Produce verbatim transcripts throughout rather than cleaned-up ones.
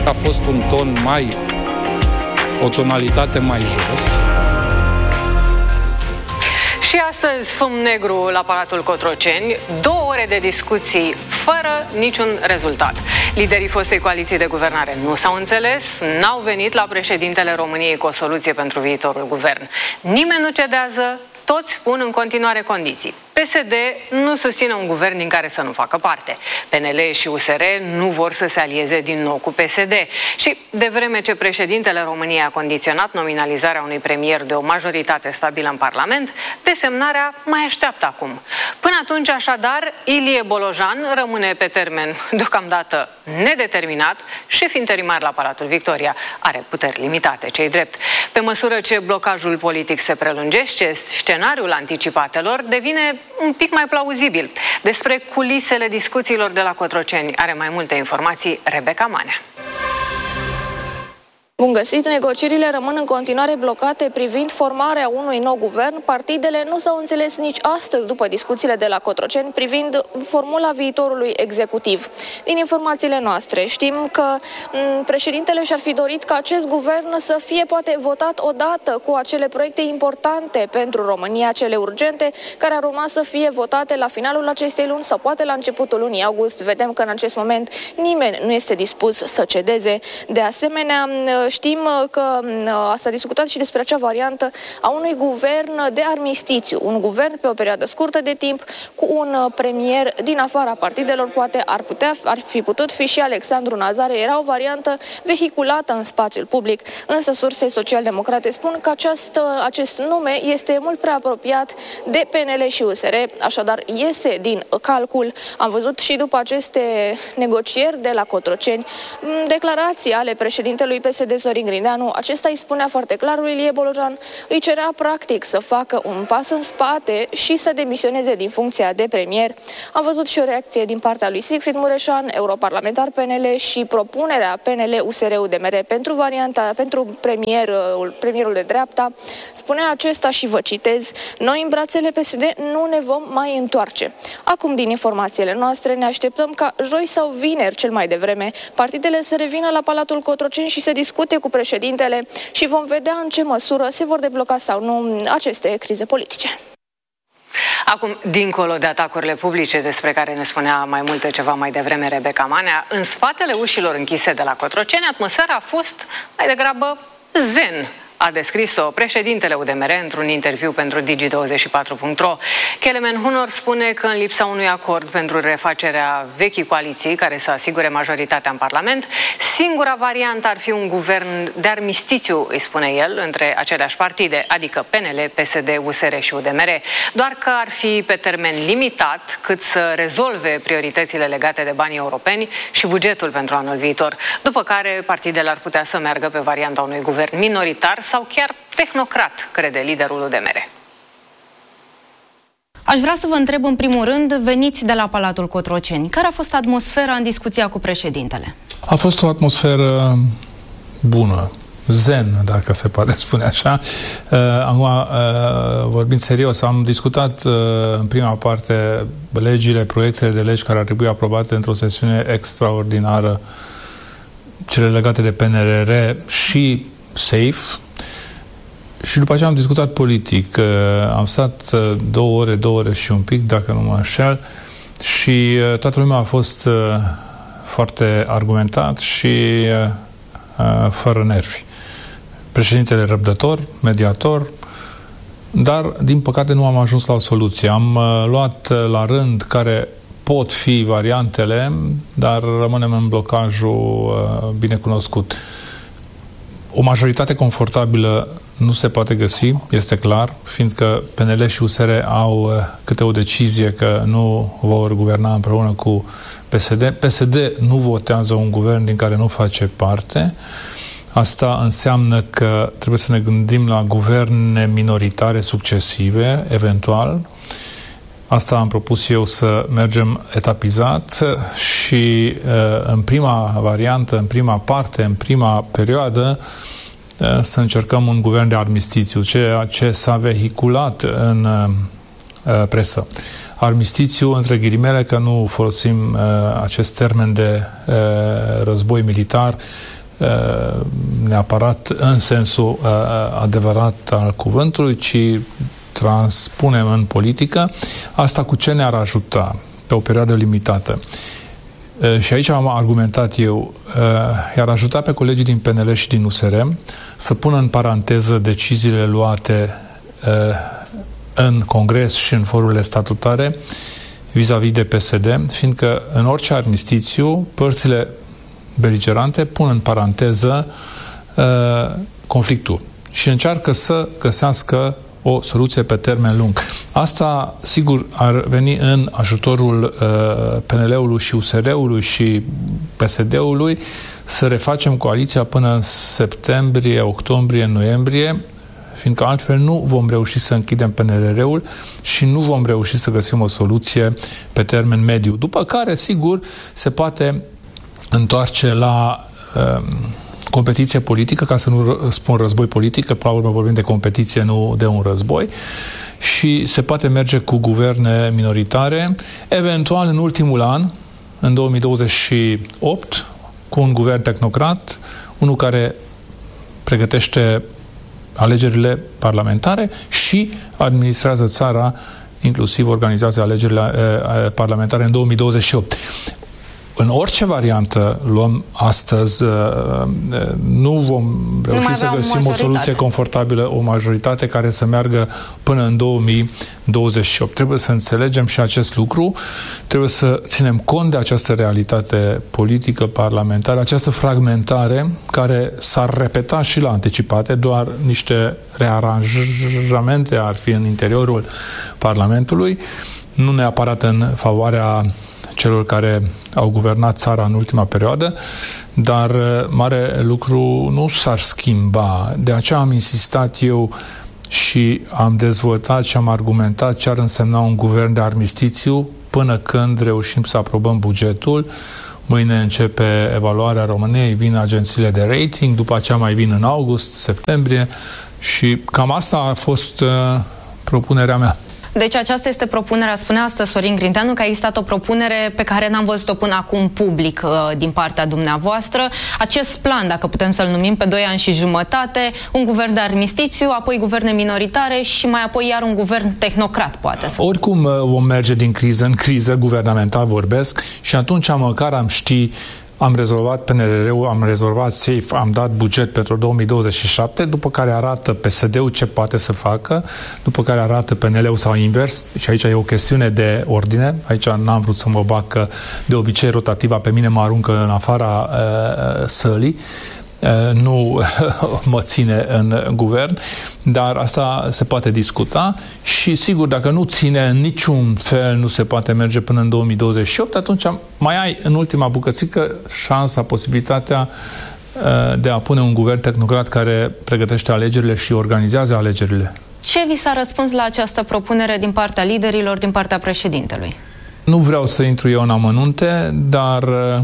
A fost un ton mai, o tonalitate mai jos. Și astăzi, fum negru la Palatul Cotroceni, două ore de discuții fără niciun rezultat. Liderii fostei coaliții de guvernare nu s-au înțeles, n-au venit la președintele României cu o soluție pentru viitorul guvern. Nimeni nu cedează, toți pun în continuare condiții. P S D nu susține un guvern din care să nu facă parte. P N L și U S R nu vor să se alieze din nou cu P S D. Și de vreme ce președintele României a condiționat nominalizarea unui premier de o majoritate stabilă în Parlament, desemnarea mai așteaptă acum. Până atunci, așadar, Ilie Bolojan rămâne pe termen deocamdată nedeterminat, șef interimar la Palatul Victoria. Are puteri limitate, ce-i drept. Pe măsură ce blocajul politic se prelungește, scenariul anticipatelor devine un pic mai plauzibil. Despre culisele discuțiilor de la Cotroceni are mai multe informații Rebecca Manea. Bun găsit! Negocierile rămân în continuare blocate privind formarea unui nou guvern. Partidele nu s-au înțeles nici astăzi după discuțiile de la Cotroceni privind formula viitorului executiv. Din informațiile noastre știm că m, președintele și-ar fi dorit ca acest guvern să fie poate votat odată cu acele proiecte importante pentru România, cele urgente, care ar urma să fie votate la finalul acestei luni sau poate la începutul lunii august. Vedem că în acest moment nimeni nu este dispus să cedeze. De asemenea, știm că s-a discutat și despre acea variantă a unui guvern de armistițiu, un guvern pe o perioadă scurtă de timp cu un premier din afara partidelor, poate ar putea ar fi putut fi și Alexandru Nazare. Era o variantă vehiculată în spațiul public, însă surse social-democrate spun că această, acest nume este mult prea apropiat de P N L și U S R, așadar iese din calcul. Am văzut și după aceste negocieri de la Cotroceni declarații ale președintelui P S D Sorin Grindeanu. Acesta îi spunea foarte clar lui Ilie Bolojan, îi cerea practic să facă un pas în spate și să demisioneze din funcția de premier. Am văzut și o reacție din partea lui Sigfrid Mureșan, europarlamentar P N L, și propunerea P N L U S R U D M R pentru varianta, pentru premierul, premierul de dreapta. Spunea acesta și vă citez: noi în brațele P S D nu ne vom mai întoarce. Acum, din informațiile noastre, ne așteptăm ca joi sau vineri, cel mai devreme, partidele să revină la Palatul Cotroceni și să discute cu președintele și vom vedea în ce măsură se vor debloca sau nu aceste crize politice. Acum, dincolo de atacurile publice despre care ne spunea mai multe ceva mai devreme Rebecca Manea, în spatele ușilor închise de la Cotroceni, atmosfera a fost mai degrabă zen. A descris-o președintele U D M R într-un interviu pentru Digi douăzeci și patru punct ro. Kelemen Hunor spune că în lipsa unui acord pentru refacerea vechii coaliții care să asigure majoritatea în Parlament, singura variantă ar fi un guvern de armistițiu, îi spune el, între aceleași partide, adică P N L, P S D, U S R și U D M R, doar că ar fi pe termen limitat, cât să rezolve prioritățile legate de banii europeni și bugetul pentru anul viitor, după care partidele ar putea să meargă pe varianta unui guvern minoritar sau chiar tehnocrat, crede liderul U D M R. Aș vrea să vă întreb în primul rând, veniți de la Palatul Cotroceni. Care a fost atmosfera în discuția cu președintele? A fost o atmosferă bună, zen, dacă se poate spune așa. Uh, acum, uh, vorbind serios, am discutat uh, în prima parte legile, proiectele de legi care ar trebui aprobate într-o sesiune extraordinară, cele legate de P N R R și SAFE. Și după aceea am discutat politic. Am stat două ore, două ore și un pic, dacă nu mă înșel, și toată lumea a fost foarte argumentat și fără nervi. Președintele răbdător, mediator, dar, din păcate, nu am ajuns la o soluție. Am luat la rând care pot fi variantele, dar rămânem în blocajul binecunoscut. O majoritate confortabilă nu se poate găsi, este clar, fiindcă P N L și U S R au câte o decizie că nu vor guverna împreună cu P S D. P S D nu votează un guvern din care nu face parte. Asta înseamnă că trebuie să ne gândim la guverne minoritare succesive, eventual. Asta am propus eu, să mergem etapizat și în prima variantă, în prima parte, în prima perioadă, să încercăm un guvern de armistițiu, ceea ce s-a vehiculat în presă. Armistițiu, între ghilimele, că nu folosim acest termen de război militar, neapărat în sensul adevărat al cuvântului, ci transpunem în politică. Asta cu ce ne-ar ajuta pe o perioadă limitată? Și aici am argumentat eu, i-ar ajuta pe colegii din P N L și din U S R să pună în paranteză deciziile luate în Congres și în forurile statutare vis-a-vis de P S D, fiindcă în orice armistițiu, părțile beligerante pun în paranteză uh, conflictul și încearcă să găsească o soluție pe termen lung. Asta, sigur, ar veni în ajutorul uh, P N L-ului și U S R-ului și P S D-ului să refacem coaliția până în septembrie, octombrie, noiembrie, fiindcă altfel nu vom reuși să închidem P N R R-ul și nu vom reuși să găsim o soluție pe termen mediu. După care, sigur, se poate întoarce la uh, competiție politică, ca să nu spun război politic, că până la urmă vorbim de competiție, nu de un război, și se poate merge cu guverne minoritare, eventual în ultimul an, în două mii douăzeci și opt, cu un guvern tehnocrat, unul care pregătește alegerile parlamentare și administrează țara, inclusiv organizează alegerile uh, parlamentare în două mii douăzeci și opt. În orice variantă luăm astăzi, nu vom reuși să găsim o soluție confortabilă, o majoritate care să meargă până în două mii douăzeci și opt. Trebuie să înțelegem și acest lucru, trebuie să ținem cont de această realitate politică parlamentară, această fragmentare care s-ar repeta și la anticipate, doar niște rearanjamente ar fi în interiorul Parlamentului, nu neapărat în favoarea celor care au guvernat țara în ultima perioadă, dar mare lucru nu s-ar schimba. De aceea am insistat eu și am dezvoltat și am argumentat ce ar însemna un guvern de armistițiu până când reușim să aprobăm bugetul. Mâine începe evaluarea României, vin agențiile de rating, după aceea mai vin în august, septembrie și cam asta a fost uh, propunerea mea. Deci aceasta este propunerea, spunea astăzi Sorin Grindeanu, că a existat o propunere pe care n-am văzut-o până acum public uh, din partea dumneavoastră. Acest plan, dacă putem să-l numim, pe doi ani și jumătate, un guvern de armistițiu, apoi guverne minoritare și mai apoi iar un guvern tehnocrat, poate să. Oricum uh, vom merge din criză în criză, guvernamental vorbesc, și atunci măcar am ști. Am rezolvat P N R R-ul, am rezolvat SAFE, am dat buget pentru două mii douăzeci și șapte, după care arată P S D-ul ce poate să facă, după care arată P N L-ul sau invers, și aici e o chestiune de ordine, aici n-am vrut să mă bag, că de obicei rotativa pe mine mă aruncă în afara uh, sălii, uh, nu mă ține în guvern, dar asta se poate discuta și sigur, dacă nu ține în niciun fel, nu se poate merge până în două mii douăzeci și opt, atunci mai ai în ultima bucățică șansa, posibilitatea uh, de a pune un guvern tehnocrat care pregătește alegerile și organizează alegerile. Ce vi s-a răspuns la această propunere din partea liderilor, din partea președintelui? Nu vreau să intru eu în amănunte, dar uh,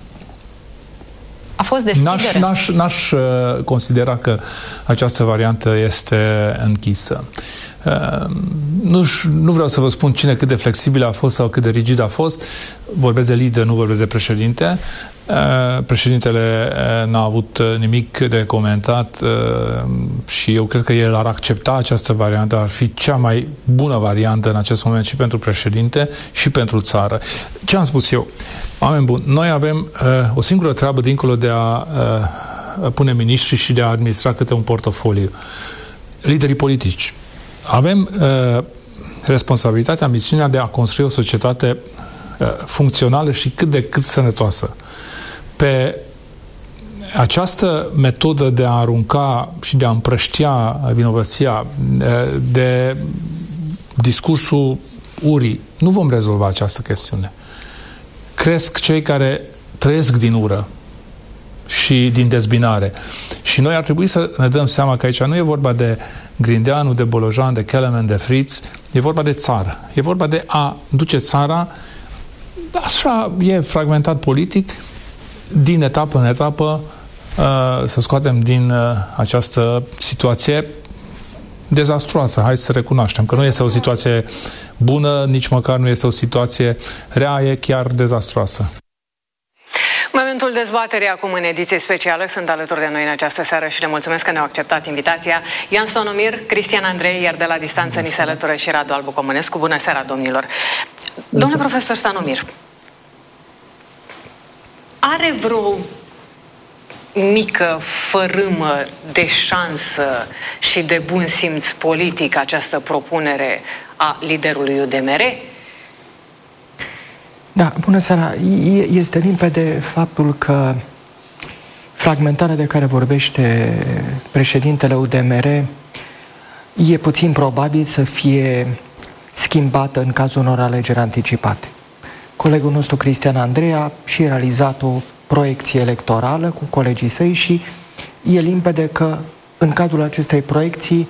a fost deschidere. N-aș, n-aș, n-aș uh, considera că această variantă este închisă. Uh, nu, nu vreau să vă spun cine cât de flexibil a fost sau cât de rigid a fost. Vorbesc de lider, nu vorbesc de președinte. Uh, președintele uh, n-a avut uh, nimic de comentat uh, și eu cred că el ar accepta această variantă, ar fi cea mai bună variantă în acest moment și pentru președinte și pentru țară. Ce am spus eu? Oameni buni, noi avem uh, o singură treabă dincolo de a uh, pune miniștri și de a administra câte un portofoliu. Liderii politici. Avem uh, responsabilitatea, misiunea de a construi o societate uh, funcțională și cât de cât sănătoasă. Pe această metodă de a arunca și de a împrăștia vinovăția, uh, de discursul urii, nu vom rezolva această chestiune. Cresc cei care trăiesc din ură și din dezbinare. Și noi ar trebui să ne dăm seama că aici nu e vorba de Grindeanu, de Bolojan, de Kelemen, de Fritz, e vorba de țară. E vorba de a duce țara, așa e fragmentat politic, din etapă în etapă, să scoatem din această situație dezastruoasă. Hai să recunoaștem că nu este o situație bună, nici măcar nu este o situație rea, e chiar dezastruoasă. Momentul dezbaterii acum în ediție specială. Sunt alături de noi în această seară și le mulțumesc că ne-au acceptat invitația Ioan Stonomir, Cristian Andrei, iar de la distanță ni se alătură și Radu Albu Comănescu. Bună seara, domnilor! Domnule profesor Stonomir, are vreo mică fărâmă de șansă și de bun simț politic această propunere a liderului U D M R? Da, bună seara. Este limpede faptul că fragmentarea de care vorbește președintele U D M R e puțin probabil să fie schimbată în cazul unor alegeri anticipate. Colegul nostru Cristian Andrei a și realizat o proiecție electorală cu colegii săi și e limpede că în cadrul acestei proiecții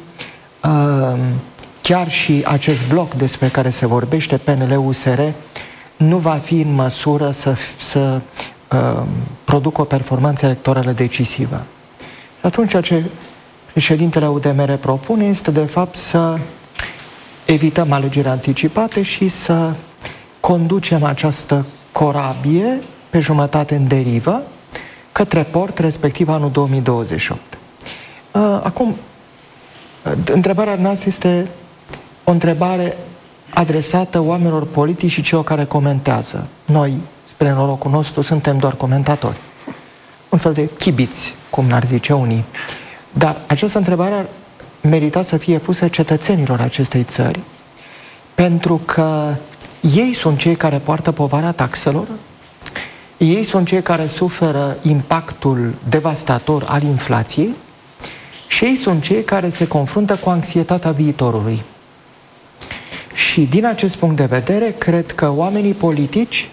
chiar și acest bloc despre care se vorbește, P N L U S R, nu va fi în măsură să, să uh, producă o performanță electorală decisivă. Și atunci ceea ce președintele U D M R propune este de fapt să evităm alegeri anticipate și să conducem această corabie pe jumătate în derivă către port, respectiv anul două mii douăzeci și opt. Uh, acum, întrebarea noastră este o întrebare adresată oamenilor politici și celor care comentează. Noi, spre norocul nostru, suntem doar comentatori. Un fel de chibiți, cum n-ar zice unii. Dar această întrebare ar merita să fie pusă cetățenilor acestei țări, pentru că ei sunt cei care poartă povara taxelor, ei sunt cei care suferă impactul devastator al inflației și ei sunt cei care se confruntă cu anxietatea viitorului. Și din acest punct de vedere, cred că oamenii politici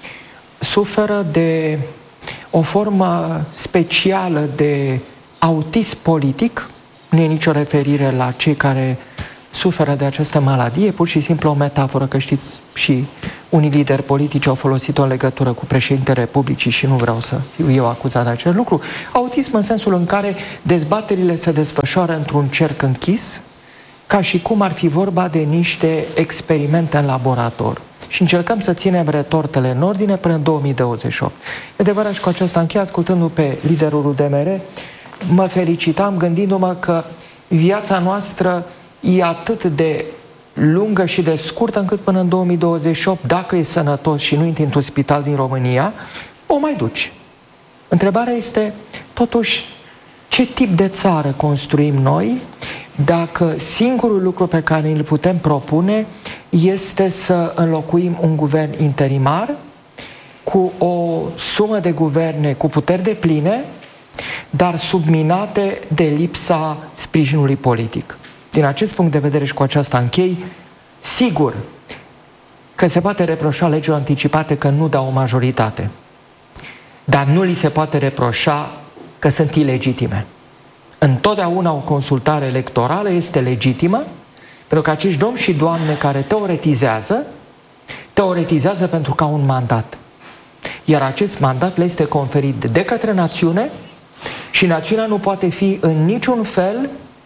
suferă de o formă specială de autism politic. Nu e nicio referire la cei care suferă de această maladie, pur și simplu o metaforă, că știți, și unii lideri politici au folosit-o în legătură cu președintele Republicii și nu vreau să fiu eu acuzat de acest lucru. Autism în sensul în care dezbaterile se desfășoară într-un cerc închis, ca și cum ar fi vorba de niște experimente în laborator. Și încercăm să ținem retortele în ordine până în două mii douăzeci și opt. E adevărat, și cu aceasta încheie, ascultându pe liderul U D M R, mă felicitam gândindu-mă că viața noastră e atât de lungă și de scurtă încât până în două mii douăzeci și opt, dacă e sănătos și nu intri într-un spital din România, o mai duci. Întrebarea este, totuși, ce tip de țară construim noi dacă singurul lucru pe care îl putem propune este să înlocuim un guvern interimar cu o sumă de guverne cu puteri depline, dar subminate de lipsa sprijinului politic. Din acest punct de vedere și cu aceasta închei, sigur că se poate reproșa legile anticipate că nu dau o majoritate, dar nu li se poate reproșa că sunt ilegitime. Întotdeauna o consultare electorală este legitimă, pentru că acești domni și doamne care teoretizează, teoretizează pentru că au un mandat. Iar acest mandat le este conferit de către națiune și națiunea nu poate fi în niciun fel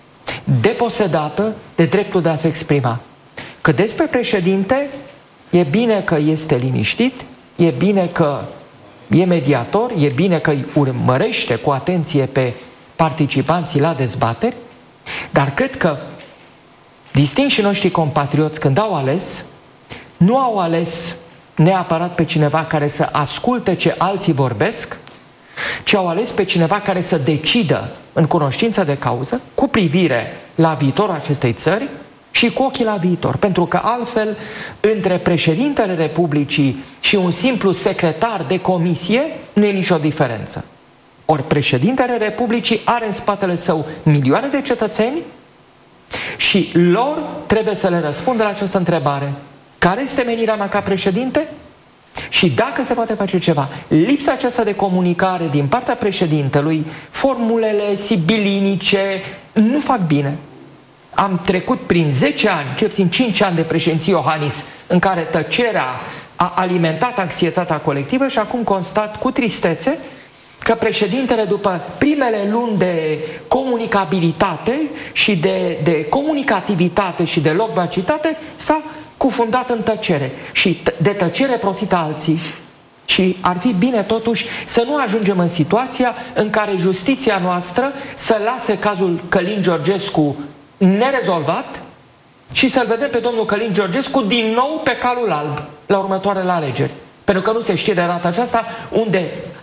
deposedată de dreptul de a se exprima. Că despre președinte e bine că este liniștit, e bine că e mediator, e bine că îi urmărește cu atenție pe participanții la dezbateri, dar cred că distinși noștri compatrioți, când au ales, nu au ales neapărat pe cineva care să asculte ce alții vorbesc, ci au ales pe cineva care să decidă în cunoștință de cauză, cu privire la viitorul acestei țări și cu ochii la viitor. Pentru că altfel, între președintele Republicii și un simplu secretar de comisie, nu e nicio diferență. Ori președintele Republicii are în spatele său milioane de cetățeni și lor trebuie să le răspundă la această întrebare. Care este menirea mea ca președinte? Și dacă se poate face ceva, lipsa aceasta de comunicare din partea președintelui, formulele sibilinice, nu fac bine. Am trecut prin zece ani, cel puțin cinci ani de președinție Iohannis, în care tăcerea a alimentat anxietatea colectivă și acum constat cu tristețe că președintele, după primele luni de comunicabilitate și de, de comunicativitate și de loquacitate, s-a cufundat în tăcere. Și de tăcere profită alții. Și ar fi bine totuși să nu ajungem în situația în care justiția noastră să lase cazul Călin Georgescu nerezolvat și să-l vedem pe domnul Călin Georgescu din nou pe calul alb la următoarele alegeri. Pentru că nu se știe de data aceasta unde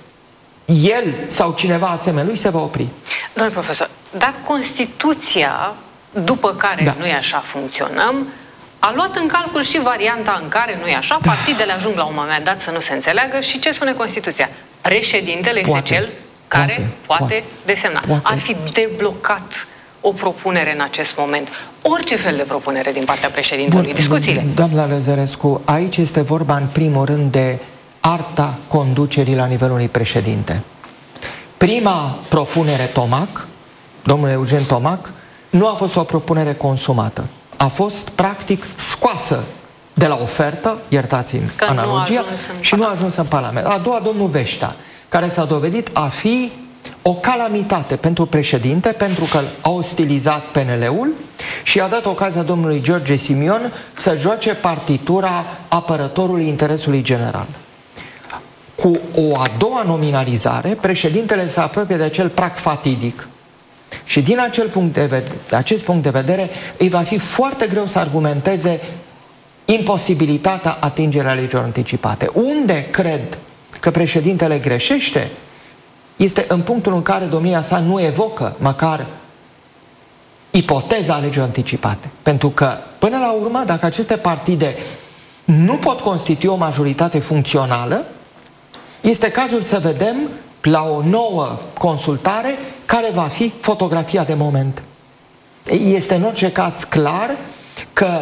el sau cineva asemenea lui se va opri. Domnule profesor, dar Constituția, după care da. nu e așa funcționăm, a luat în calcul și varianta în care nu e așa, da. partidele ajung la un moment dat să nu se înțeleagă și ce spune Constituția? Președintele poate, este cel care poate, poate, poate desemna. Poate. Ar fi deblocat o propunere în acest moment. Orice fel de propunere din partea președintelui. Bun, discuțiile. Doamna Lăzărescu, aici este vorba în primul rând de arta conducerii la nivelul unui președinte. Prima propunere Tomac, domnul Eugen Tomac, nu a fost o propunere consumată. A fost practic scoasă de la ofertă, iertați-mi analogia, și nu a ajuns în Parlament. A doua, domnul Veștea, care s-a dovedit a fi o calamitate pentru președinte, pentru că a ostilizat P N L-ul și a dat ocazia domnului George Simion să joace partitura apărătorului interesului general. Cu o a doua nominalizare, președintele se apropie de acel prag fatidic. Și din acel punct de vedere, acest punct de vedere, îi va fi foarte greu să argumenteze imposibilitatea atingerii alegerilor anticipate. Unde cred că președintele greșește este în punctul în care domnia sa nu evocă măcar ipoteza alegerilor anticipate. Pentru că, până la urmă, dacă aceste partide nu pot constitui o majoritate funcțională, este cazul să vedem la o nouă consultare care va fi fotografia de moment. Este în orice caz clar că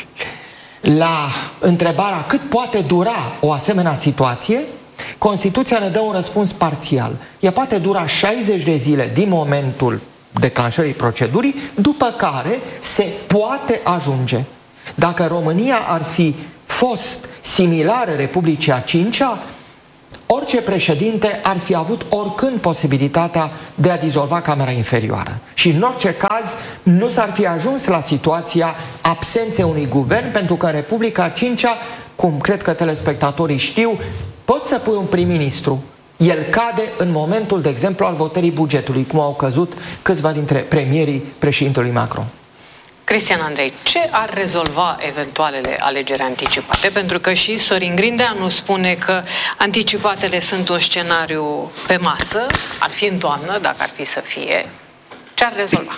la întrebarea cât poate dura o asemenea situație, Constituția ne dă un răspuns parțial. Ea poate dura șaizeci de zile din momentul declanșării procedurii, după care se poate ajunge. Dacă România ar fi fost similară Republicii a cincea, orice președinte ar fi avut oricând posibilitatea de a dizolva Camera Inferioară. Și în orice caz nu s-ar fi ajuns la situația absenței unui guvern, pentru că în Republica a cincea, cum cred că telespectatorii știu, poți să pui un prim-ministru. El cade în momentul, de exemplu, al votării bugetului, cum au căzut câțiva dintre premierii președintelui Macron. Cristian Andrei, ce ar rezolva eventualele alegeri anticipate? Pentru că și Sorin Grindeanu spune că anticipatele sunt un scenariu pe masă, ar fi în toamnă, dacă ar fi să fie. Ce ar rezolva?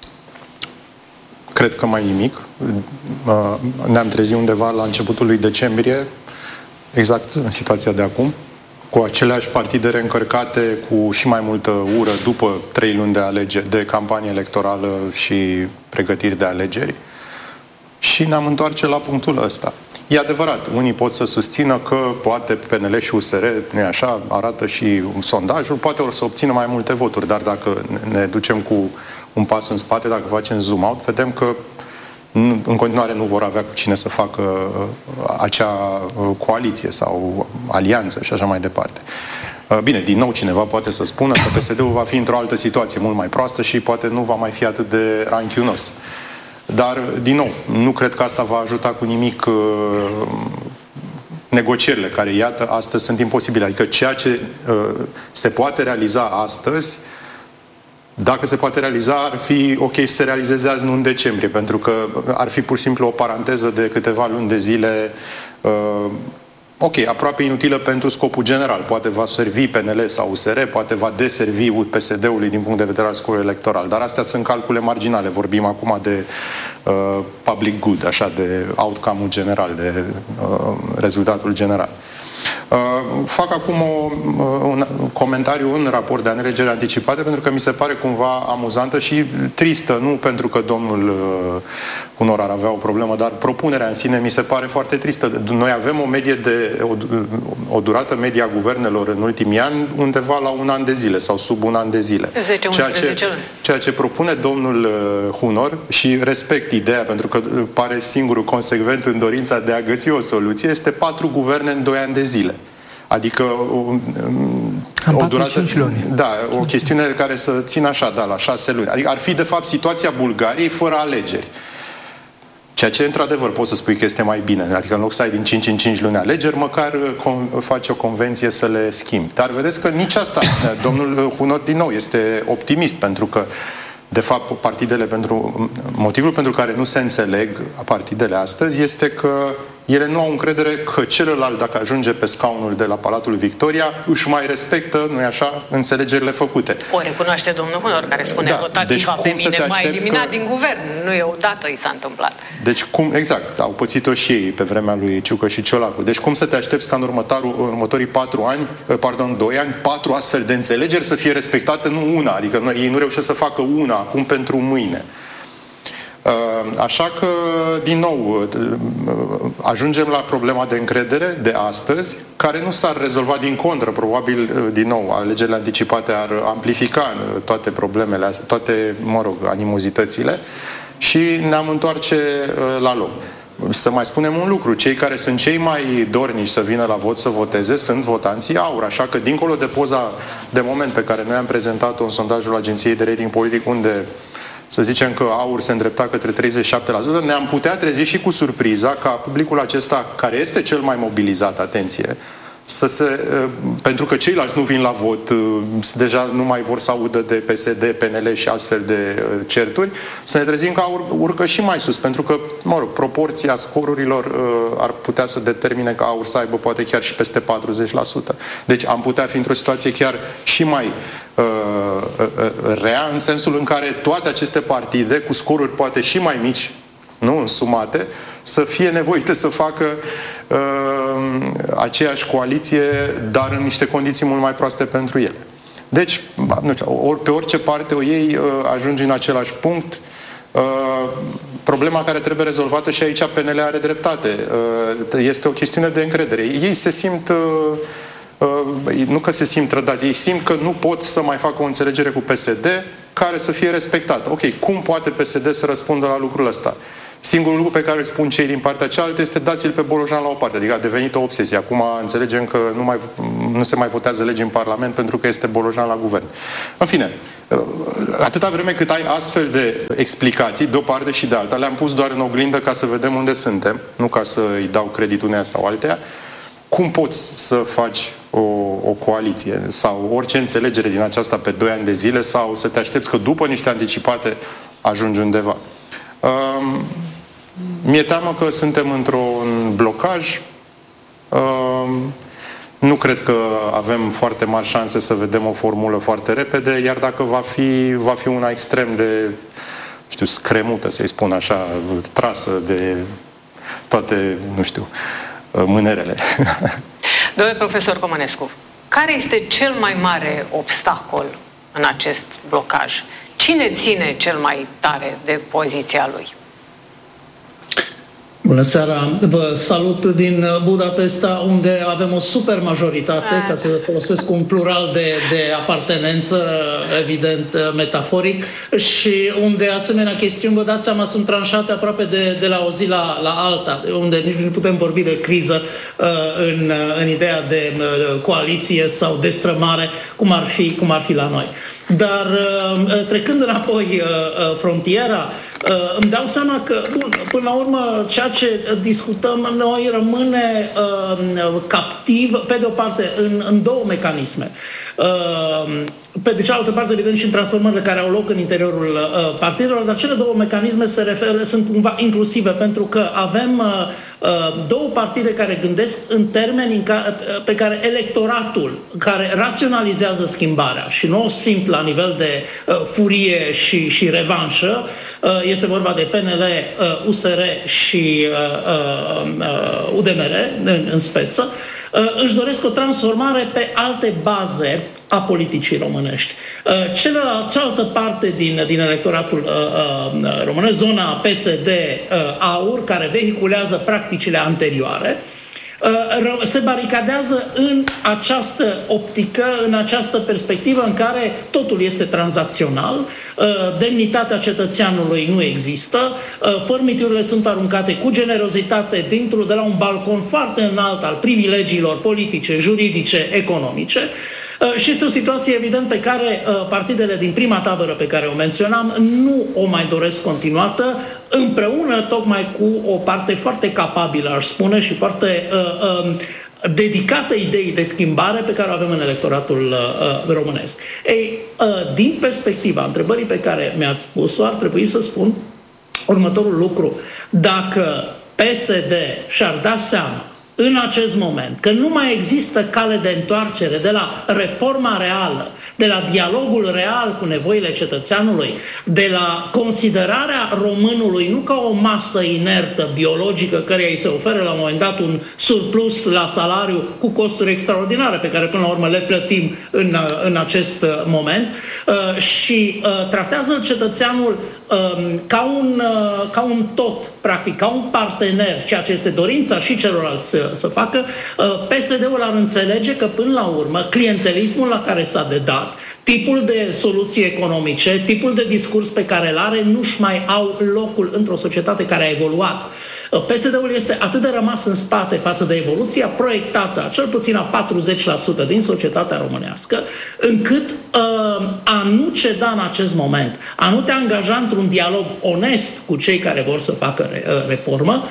Cred că mai nimic. Ne-am trezit undeva la începutul lui decembrie, exact în situația de acum, cu aceleași partide reîncărcate, cu și mai multă ură după trei luni de alegeri, de campanie electorală și pregătiri de alegeri. Și ne-am întoarce la punctul ăsta. E adevărat, unii pot să susțină că poate P N L și U S R, nu-i așa, arată și sondajul, poate o să obțină mai multe voturi, dar dacă ne ducem cu un pas în spate, dacă facem zoom out, vedem că în continuare nu vor avea cu cine să facă acea coaliție sau alianță și așa mai departe. Bine, din nou cineva poate să spună că P S D-ul va fi într-o altă situație mult mai proastă și poate nu va mai fi atât de ranchiunos. Dar, din nou, nu cred că asta va ajuta cu nimic negocierile care, iată, astăzi sunt imposibile. Adică ceea ce se poate realiza astăzi, dacă se poate realiza, ar fi ok să se realizeze azi, nu în decembrie, pentru că ar fi pur și simplu o paranteză de câteva luni de zile, uh, ok, aproape inutilă pentru scopul general. Poate va servi P N L sau U S R, poate va deservi P S D-ului din punct de vedere al scopului electoral. Dar astea sunt calcule marginale. Vorbim acum de uh, public good, așa, de outcome-ul general, de uh, rezultatul general. Uh, fac acum o, un comentariu în raport de alegeri anticipate pentru că mi se pare cumva amuzantă și tristă, nu pentru că domnul uh, Hunor ar avea o problemă, dar propunerea în sine mi se pare foarte tristă. Noi avem o medie de o, o durată media a guvernelor în ultimii ani undeva la un an de zile sau sub un an de zile. zece unsprezece ceea, ce, ceea ce propune domnul uh, Hunor, și respect ideea pentru că pare singurul consecvent în dorința de a găsi o soluție, este patru guverne în doi ani de zile. Adică o, o durată, luni. Da, o chestiune care să țină așa, da, la șase luni. Adică ar fi de fapt situația Bulgariei fără alegeri. Ceea ce, într-adevăr, poți să spui că este mai bine. Adică în loc să ai din cinci în cinci luni alegeri, măcar faci o convenție să le schimbi. Dar vedeți că nici asta, domnul Hunor, din nou, este optimist, pentru că de fapt, partidele pentru, motivul pentru care nu se înțeleg partidele astăzi este că ele nu au încredere că celălalt, dacă ajunge pe scaunul de la Palatul Victoria, își mai respectă, nu-i așa, înțelegerile făcute. O recunoaște domnul Hunor, care spune, da, votativa deci pe mine, m-a eliminat că... din guvern. Nu e odată i s-a întâmplat. Deci cum, exact, au pățit-o și ei pe vremea lui Ciucă și Ciolacu. Deci cum să te aștepți ca în următorii patru ani, pardon, doi ani, patru astfel de înțelegeri să fie respectate, nu una, adică nu, ei nu reușesc să facă una acum pentru mâine. Așa că, din nou, ajungem la problema de încredere de astăzi, care nu s-ar rezolva, din contră. Probabil, din nou, alegerile anticipate ar amplifica toate problemele astea, toate, mă rog, animozitățile și ne-am întoarce la loc. Să mai spunem un lucru, cei care sunt cei mai dornici să vină la vot să voteze sunt votanții AUR, așa că, dincolo de poza de moment pe care noi am prezentat-o în sondajul Agenției de Rating Politic, unde să zicem că AUR se îndrepta către treizeci și șapte la sută, ne-am putea trezi și cu surpriza ca publicul acesta, care este cel mai mobilizat, atenție, să se, pentru că ceilalți nu vin la vot, deja nu mai vor să audă de P S D, P N L și astfel de certuri, să ne trezim că AUR urcă și mai sus, pentru că, mă rog, proporția scorurilor ar putea să determine că AUR să aibă poate chiar și peste patruzeci la sută. Deci am putea fi într-o situație chiar și mai rea, în sensul în care toate aceste partide, cu scoruri poate și mai mici, nu însumate, să fie nevoite să facă uh, aceeași coaliție, dar în niște condiții mult mai proaste pentru ele. Deci, nu știu, ori pe orice parte o iei, uh, ajungi în același punct. Uh, problema care trebuie rezolvată, și aici P N L are dreptate, uh, este o chestiune de încredere. Ei se simt... Uh, Uh, nu că se simt trădați, ei simt că nu pot să mai facă o înțelegere cu P S D care să fie respectată. Ok, cum poate P S D să răspundă la lucrul ăsta? Singurul lucru pe care îl spun cei din partea cealaltă este dați-l pe Bolojan la o parte. Adică a devenit o obsesie. Acum înțelegem că nu, mai, nu se mai votează legi în Parlament pentru că este Bolojan la guvern. În fine, atâta vreme cât ai astfel de explicații, de o parte și de alta, le-am pus doar în oglindă ca să vedem unde suntem, nu ca să îi dau credit uneia sau alteia. Cum poți să faci o, o coaliție sau orice înțelegere din aceasta pe doi ani de zile, sau să te aștepți că după niște anticipate ajungi undeva? Um, mi-e teamă că suntem într-un blocaj. Um, nu cred că avem foarte mari șanse să vedem o formulă foarte repede, iar dacă va fi, va fi una extrem de, știu, scremută, să-i spun așa, trasă de toate, nu știu, mânerele. Domnule profesor Comănescu, care este cel mai mare obstacol în acest blocaj? Cine ține cel mai tare de poziția lui? Bună seara! Vă salut din Budapesta, unde avem o super majoritate, ca să folosesc un plural de, de apartenență, evident, metaforic, și unde asemenea chestiuni, vă dați seama, sunt tranșate aproape de, de la o zi la, la alta, unde nici nu putem vorbi de criză uh, în, în ideea de uh, coaliție sau destrămare, cum ar fi, cum ar fi la noi. Dar uh, trecând înapoi uh, frontiera, uh, îmi dau seama că, bun, până la urmă, ceea ce discutăm noi rămâne uh, captiv, pe de o parte, în, în două mecanisme. Uh, pe de cealaltă parte, evident, și în transformările care au loc în interiorul uh, partidelor, dar cele două mecanisme se referă, sunt cumva inclusive, pentru că avem uh, două partide care gândesc în termeni în care, pe care electoratul, care raționalizează schimbarea și nu o simplu la nivel de uh, furie și, și revanșă, uh, este vorba de P N L, uh, U S R și uh, uh, U D M R în, în speță, uh, își doresc o transformare pe alte baze a politicii românești. Celălalt, cealaltă parte din, din electoratul uh, uh, românesc, zona P S D uh, AUR, care vehiculează practicile anterioare, uh, se baricadează în această optică, în această perspectivă în care totul este tranzacțional, uh, demnitatea cetățeanului nu există, uh, fărmiturile sunt aruncate cu generozitate dintr-o, de la un balcon foarte înalt al privilegiilor politice, juridice, economice, Și este o situație, evident, pe care partidele din prima tabără pe care o menționam nu o mai doresc continuată, împreună tocmai cu o parte foarte capabilă, aș spune, și foarte uh, uh, dedicată ideii de schimbare pe care o avem în electoratul uh, românesc. Ei, uh, din perspectiva întrebării pe care mi-ați spus-o, ar trebui să spun următorul lucru. Dacă P S D și-ar da seama în acest moment că nu mai există cale de întoarcere de la reforma reală, de la dialogul real cu nevoile cetățeanului, de la considerarea românului nu ca o masă inertă, biologică, căreia îi se oferă la un moment dat un surplus la salariu cu costuri extraordinare, pe care până la urmă le plătim în, în acest moment, și tratează cetățeanul ca un, ca un tot, practic, ca un partener, ceea ce este dorința și celorlalți să facă, P S D-ul ar înțelege că până la urmă clientelismul la care s-a dedat, tipul de soluții economice, tipul de discurs pe care îl are, nu-și mai au locul într-o societate care a evoluat. P S D-ul este atât de rămas în spate față de evoluția proiectată, cel puțin a patruzeci la sută din societatea românească, încât uh, a nu ceda în acest moment, a nu te angaja într-un dialog onest cu cei care vor să facă re, uh, reformă,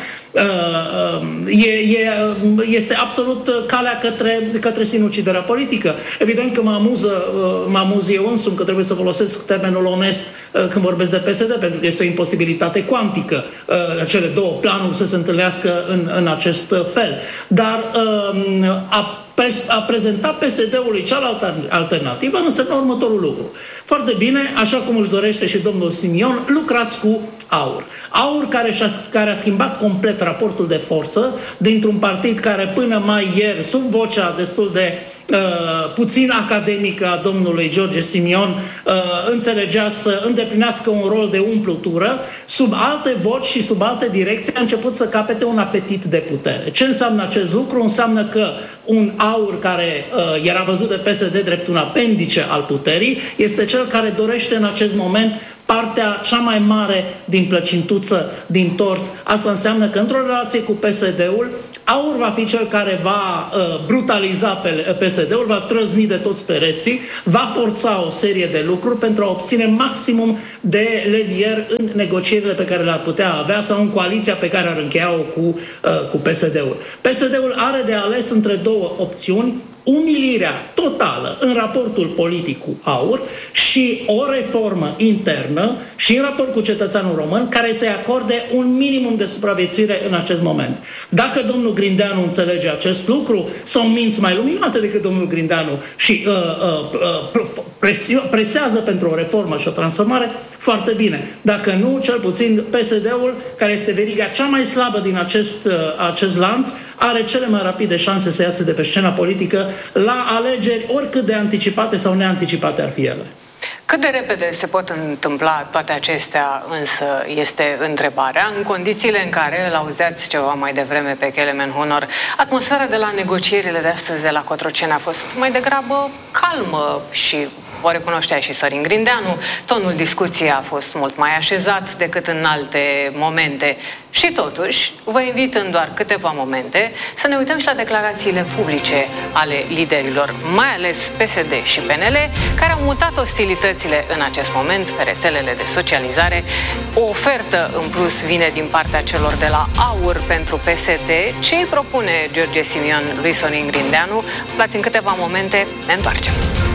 uh, e, e, este absolut calea către, către sinuciderea politică. Evident că mă amuză, uh, mă amuz eu însumi că trebuie să folosesc termenul onest uh, când vorbesc de P S D, pentru că este o imposibilitate cuantică, uh, cele două planuri să se întâlnească în, în acest fel. Dar uh, a, a prezenta P S D-ului cealaltă alternativă înseamnă următorul lucru. Foarte bine, așa cum își dorește și domnul Simion, lucrați cu AUR. AUR care, și-a, care a schimbat complet raportul de forță dintr-un partid care până mai ieri, sub vocea destul de Uh, puțin academică a domnului George Simion, uh, înțelegea să îndeplinească un rol de umplutură, sub alte voci și sub alte direcții a început să capete un apetit de putere. Ce înseamnă acest lucru? Înseamnă că un AUR care uh, era văzut de P S D drept un apendice al puterii este cel care dorește în acest moment partea cea mai mare din plăcintuță, din tort. Asta înseamnă că într-o relație cu P S D-ul, AUR va fi cel care va uh, brutaliza pe P S D-ul, va trăzni de toți pereții, va forța o serie de lucruri pentru a obține maximum de levier în negocierile pe care le-ar putea avea sau în coaliția pe care ar încheia-o cu, uh, cu P S D-ul. P S D-ul are de ales între două opțiuni: umilirea totală în raportul politic cu AUR și o reformă internă și în raport cu cetățeanul român care să-i acorde un minimum de supraviețuire în acest moment. Dacă domnul Grindeanu înțelege acest lucru, sau minți mai luminate decât domnul Grindeanu și uh, uh, presio- presează pentru o reformă și o transformare, foarte bine. Dacă nu, cel puțin P S D-ul, care este veriga cea mai slabă din acest, uh, acest lanț, are cele mai rapide șanse să iasă de pe scena politică la alegeri, oricât de anticipate sau neanticipate ar fi ele. Cât de repede se pot întâmpla toate acestea, însă, este întrebarea, în condițiile în care, îl auzeați ceva mai devreme pe Kelemen Honor, atmosfera de la negocierile de astăzi de la Cotroceni a fost mai degrabă calmă și o recunoștea și Sorin Grindeanu. Tonul discuției a fost mult mai așezat decât în alte momente. Și totuși, vă invit în doar câteva momente să ne uităm și la declarațiile publice ale liderilor, mai ales P S D și P N L, care au mutat ostilitățile în acest moment pe rețelele de socializare. O ofertă în plus vine din partea celor de la AUR pentru P S D. Ce îi propune George Simion lui Sorin Grindeanu? Aflați în câteva momente, ne întoarcem.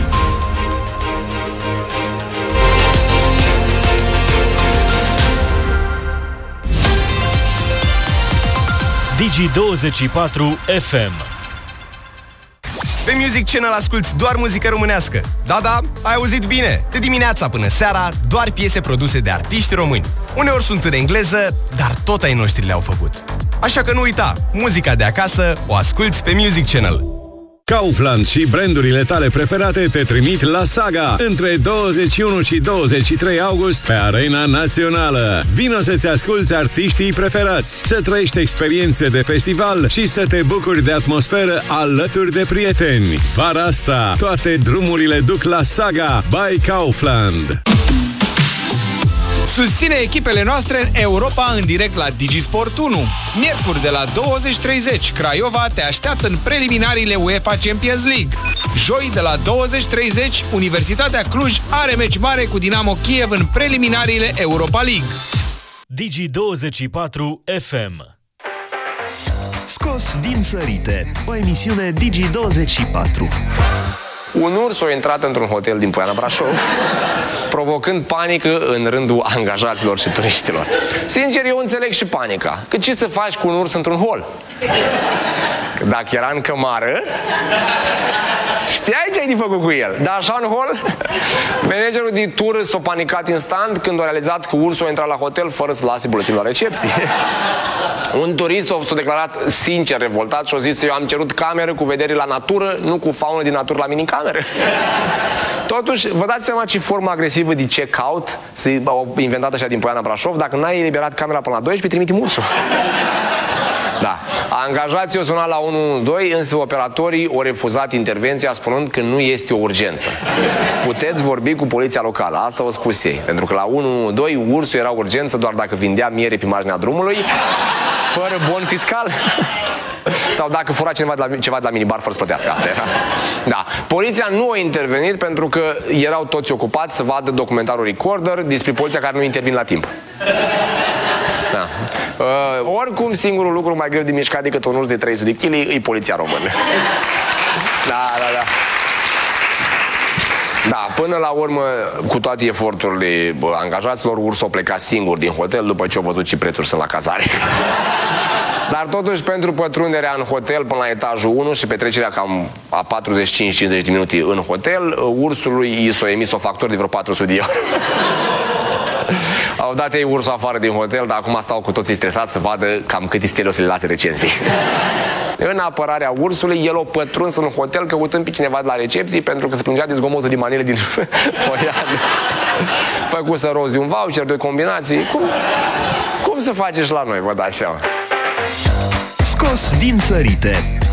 Digi douăzeci și patru F M. Pe Music Channel asculti doar muzică românească. Da, da, ai auzit bine. De dimineața până seara, doar piese produse de artiști români. Uneori sunt în engleză, dar tot ai noștri le-au făcut. Așa că nu uita, muzica de acasă o asculti pe Music Channel. Kaufland și brandurile tale preferate te trimit la Saga între douăzeci și unu și douăzeci și trei august pe Arena Națională. Vino să-ți asculți artiștii preferați, să trăiești experiențe de festival și să te bucuri de atmosferă alături de prieteni. Vara asta, toate drumurile duc la Saga by Kaufland. Susține echipele noastre în Europa în direct la Digisport unu. Miercuri de la douăzeci treizeci, Craiova te așteaptă în preliminariile UEFA Champions League. Joi de la douăzeci treizeci, Universitatea Cluj are meci mare cu Dinamo Kiev în preliminariile Europa League. Digi douăzeci și patru F M. Scos din sărite, o emisiune Digi douăzeci și patru. Un urs a intrat într-un hotel din Poiana Brașov, provocând panică în rândul angajaților și turiștilor. Sincer, eu înțeleg și panica. Că ce să faci cu un urs într-un hol? Că dacă era în cămară, știai ce ai de făcut cu el. Dar așa în hol, managerul de tur s-a panicat instant când a realizat că ursul a intrat la hotel fără să lase buletin la recepție. Un turist s-a declarat sincer revoltat și a zis: eu am cerut cameră cu vedere la natură, nu cu faună din natură la minicameră. Totuși, vă dați seama ce formă agresivă de check-out s-au inventat așa din Poiana Brașov? Dacă n-ai eliberat camera până la doisprezece, trimitem ursul. Da. Angajații au sunat la unu unu doi, însă operatorii au refuzat intervenția spunând că nu este o urgență. Puteți vorbi cu poliția locală, asta au spus ei. Pentru că la unu unu doi ursul era urgență doar dacă vindea miere pe marginea drumului, fără bon fiscal. Sau dacă fura ceva de la, ceva de la minibar fără să plătească. Asta era. Da. Poliția nu a intervenit pentru că erau toți ocupați să vadă documentarul Recorder despre poliția care nu intervine la timp. Da. Uh, oricum, singurul lucru mai greu de mișcat decât un urs de trei sute de kilograme e poliția română. Da, da, da. Da, până la urmă, cu toate eforturile angajaților, ursul a plecat singur din hotel după ce a văzut ce prețuri sunt la cazare. Dar totuși, pentru pătrunderea în hotel până la etajul unu și petrecerea cam a patruzeci și cinci cincizeci de minute în hotel, ursului i s-a emis o factură de vreo patru sute de euro. Au dat ei ursul afară din hotel, dar acum stau cu toții stresați să vadă cam câte stele o să le lase recenzii. În apărarea ursului, el a pătruns în hotel căutând pe cineva de la recepție pentru că se plângea de zgomotul de manele din Poiană. Făcuse rost de un voucher, de combinații. Cum, cum să faceți la noi, vă dați seama? Scos din sărite,